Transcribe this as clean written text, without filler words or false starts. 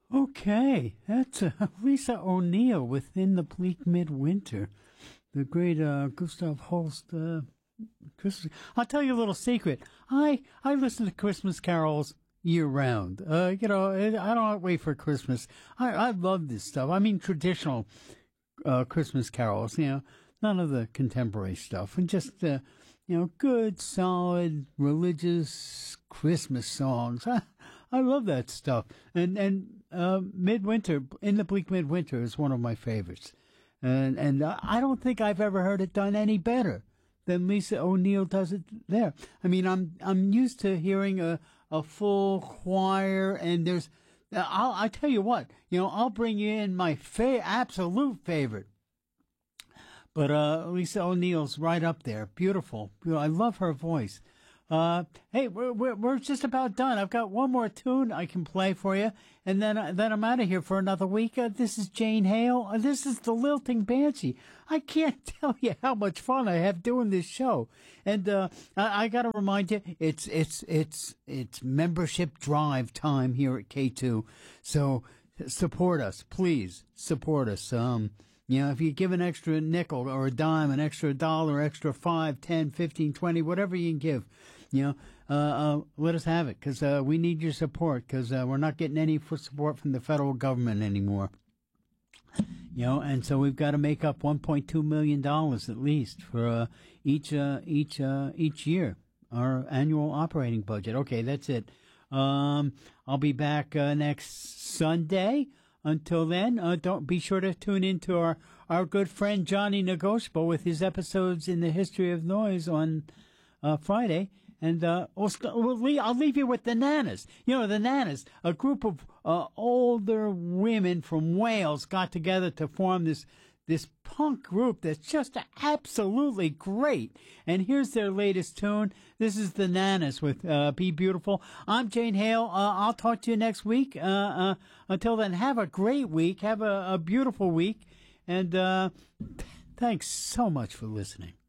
Okay, that's Lisa O'Neill within the bleak midwinter. The great Gustav Holst. Christmas. I'll tell you a little secret. I listen to Christmas carols year round. I don't wait for Christmas. I love this stuff. I mean, traditional Christmas carols. None of the contemporary stuff, and just good, solid, religious Christmas songs. I love that stuff. And Midwinter, In the Bleak Midwinter, is one of my favorites. And I don't think I've ever heard it done any better than Lisa O'Neill does it there. I mean, I'm used to hearing a full choir, and there's. I tell you what, I'll bring you in my absolute favorite. But Lisa O'Neill's right up there. Beautiful. I love her voice. Hey, we're just about done. I've got one more tune I can play for you, and then I'm out of here for another week. This is Jane Hale. This is the Lilting Banshee. I can't tell you how much fun I have doing this show. And I got to remind you, it's membership drive time here at K2. So support us, please. Support us. If you give an extra nickel or a dime, an extra $1, extra 5, 10, 15, 20, whatever you can give, let us have it, because we need your support, because we're not getting any support from the federal government anymore. And so we've got to make up $1.2 million at least for each year, our annual operating budget. Okay, that's it. I'll be back next Sunday. Until then, don't be sure to tune in to our good friend Johnny Negotiable with his episodes in the History of Noise on Friday. And I'll leave you with the Nanas. The Nanas, a group of older women from Wales, got together to form this punk group that's just absolutely great. And here's their latest tune. This is the Nanas with Be Beautiful. I'm Jane Hale. I'll talk to you next week. Until then, have a great week. Have a beautiful week. And thanks so much for listening.